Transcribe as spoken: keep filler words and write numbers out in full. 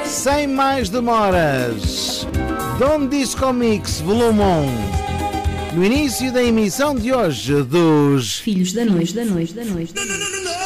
Sem mais demoras, Dom Disco Mix Volume um, no início da emissão de hoje dos Filhos da Noite, da Noite, da Noite. Da noite.